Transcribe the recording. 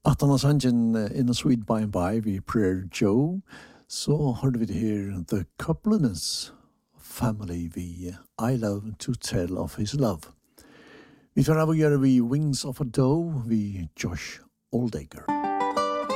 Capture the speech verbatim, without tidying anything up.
At han har sangen uh, In a Sweet By and By vi Prayer Joe, så hørte vi det her The Coupliness Family vi I Love to Tell of His Love. Vi tar av å gjøre vi Wings of a Dove vi Josh Oldacre.